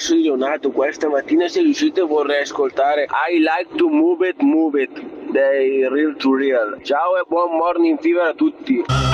verso di Leonardo. Questa mattina, se riuscite, vorrei ascoltare I Like to Move It dei Real to Real. Ciao e buon morning fever a tutti.